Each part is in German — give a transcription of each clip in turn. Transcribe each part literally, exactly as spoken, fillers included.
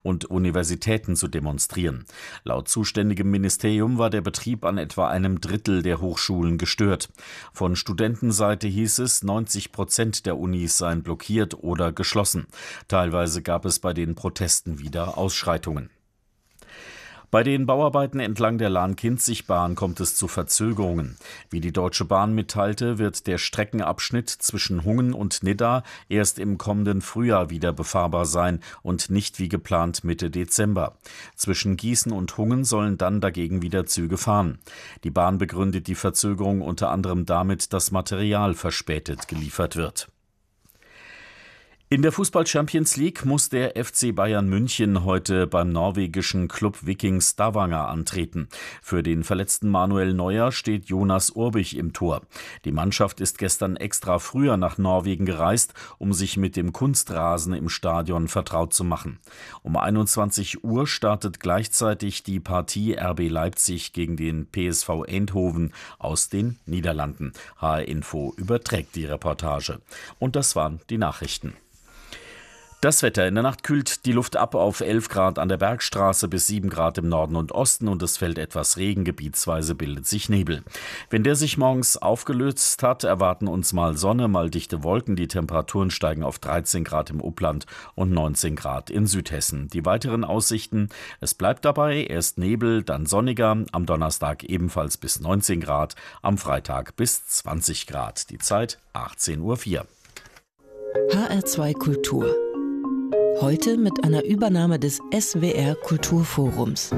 und Universitäten zu demonstrieren. Laut zuständigem Ministerium war der Betrieb an etwa einem Drittel der Hochschulen gestört. Von Studentenseite hieß es, neunzig Prozent der Unis seien blockiert oder geschlossen. Teilweise gab es bei den Protesten wieder Ausschreitungen. Bei den Bauarbeiten entlang der Lahn-Kinzig-Bahn kommt es zu Verzögerungen. Wie die Deutsche Bahn mitteilte, wird der Streckenabschnitt zwischen Hungen und Nidda erst im kommenden Frühjahr wieder befahrbar sein und nicht wie geplant Mitte Dezember. Zwischen Gießen und Hungen sollen dann dagegen wieder Züge fahren. Die Bahn begründet die Verzögerung unter anderem damit, dass Material verspätet geliefert wird. In der Fußball-Champions League muss der F C Bayern München heute beim norwegischen Club Viking Stavanger antreten. Für den verletzten Manuel Neuer steht Jonas Urbich im Tor. Die Mannschaft ist gestern extra früher nach Norwegen gereist, um sich mit dem Kunstrasen im Stadion vertraut zu machen. Um einundzwanzig Uhr startet gleichzeitig die Partie R B Leipzig gegen den P S V Eindhoven aus den Niederlanden. H R Info überträgt die Reportage. Und das waren die Nachrichten. Das Wetter: In der Nacht kühlt die Luft ab auf elf Grad an der Bergstraße bis sieben Grad im Norden und Osten und es fällt etwas Regen, gebietsweise bildet sich Nebel. Wenn der sich morgens aufgelöst hat, erwarten uns mal Sonne, mal dichte Wolken. Die Temperaturen steigen auf dreizehn Grad im Upland und neunzehn Grad in Südhessen. Die weiteren Aussichten: Es bleibt dabei, erst Nebel, dann sonniger, am Donnerstag ebenfalls bis neunzehn Grad, am Freitag bis zwanzig Grad. Die Zeit achtzehn Uhr vier. H R zwei Kultur. Heute mit einer Übernahme des S W R Kulturforums.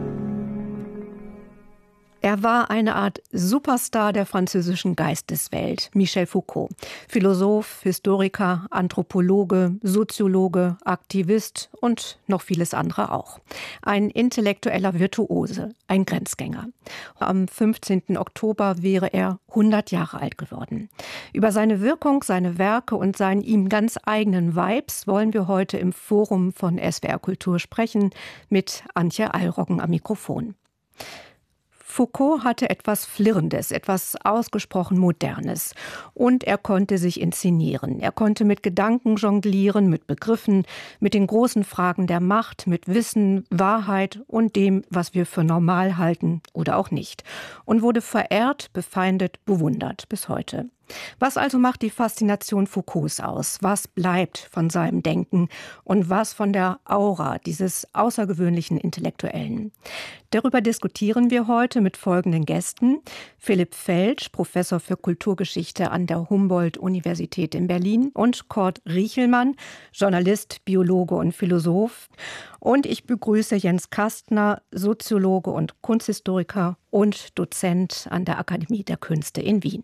Er war eine Art Superstar der französischen Geisteswelt, Michel Foucault. Philosoph, Historiker, Anthropologe, Soziologe, Aktivist und noch vieles andere auch. Ein intellektueller Virtuose, ein Grenzgänger. Am fünfzehnten Oktober wäre er hundert Jahre alt geworden. Über seine Wirkung, seine Werke und seinen ihm ganz eigenen Vibes wollen wir heute im Forum von S W R Kultur sprechen, mit Antje Allroggen am Mikrofon. Foucault hatte etwas Flirrendes, etwas ausgesprochen Modernes. Und er konnte sich inszenieren. Er konnte mit Gedanken jonglieren, mit Begriffen, mit den großen Fragen der Macht, mit Wissen, Wahrheit und dem, was wir für normal halten oder auch nicht. Und wurde verehrt, befeindet, bewundert bis heute. Was also macht die Faszination Foucaults aus? Was bleibt von seinem Denken und was von der Aura dieses außergewöhnlichen Intellektuellen? Darüber diskutieren wir heute mit folgenden Gästen: Philipp Felsch, Professor für Kulturgeschichte an der Humboldt-Universität in Berlin, und Kurt Riechelmann, Journalist, Biologe und Philosoph. Und ich begrüße Jens Kastner, Soziologe und Kunsthistoriker und Dozent an der Akademie der Künste in Wien.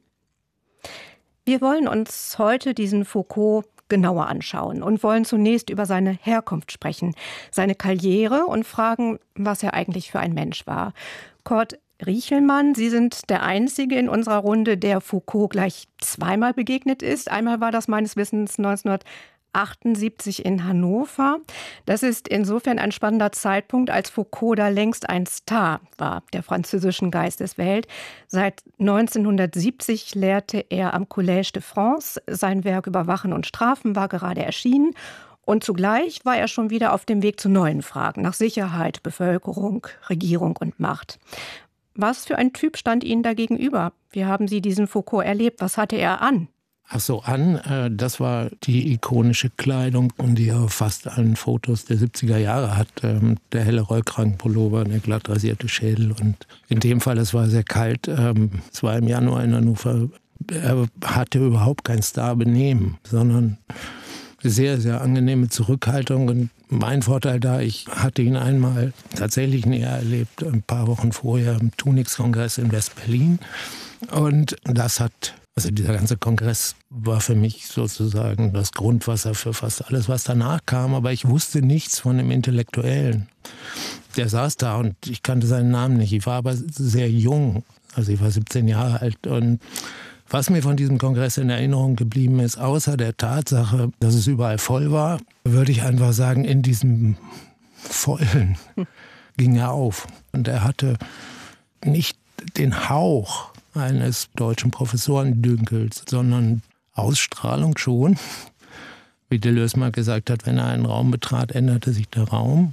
Wir wollen uns heute diesen Foucault genauer anschauen und wollen zunächst über seine Herkunft sprechen, seine Karriere und fragen, was er eigentlich für ein Mensch war. Kurt Riechelmann, Sie sind der Einzige in unserer Runde, der Foucault gleich zweimal begegnet ist. Einmal war das meines Wissens neunzehnhundertachtundsiebzig in Hannover. Das ist insofern ein spannender Zeitpunkt, als Foucault da längst ein Star war, der französischen Geisteswelt. Seit neunzehnhundertsiebzig lehrte er am Collège de France. Sein Werk über Wachen und Strafen war gerade erschienen. Und zugleich war er schon wieder auf dem Weg zu neuen Fragen nach Sicherheit, Bevölkerung, Regierung und Macht. Was für ein Typ stand Ihnen da gegenüber? Wie haben Sie diesen Foucault erlebt? Was hatte er an? Ach so, an, äh, das war die ikonische Kleidung, und die er auf fast allen Fotos der siebziger Jahre hat. Ähm, der helle Rollkragenpullover, der glatt rasierte Schädel. Und in dem Fall, es war sehr kalt, ähm, es war im Januar in Hannover. Er hatte überhaupt kein Starbenehmen, sondern sehr, sehr angenehme Zurückhaltung. Und mein Vorteil da, ich hatte ihn einmal tatsächlich näher erlebt, ein paar Wochen vorher im Tunix-Kongress in West-Berlin. Und das hat... Also dieser ganze Kongress war für mich sozusagen das Grundwasser für fast alles, was danach kam. Aber ich wusste nichts von dem Intellektuellen. Der saß da und ich kannte seinen Namen nicht. Ich war aber sehr jung, also ich war siebzehn Jahre alt. Und was mir von diesem Kongress in Erinnerung geblieben ist, außer der Tatsache, dass es überall voll war, würde ich einfach sagen, in diesem Vollen ging er auf. Und er hatte nicht den Hauch eines deutschen Professorendünkels, sondern Ausstrahlung schon. Wie Deleuze mal gesagt hat, wenn er einen Raum betrat, änderte sich der Raum.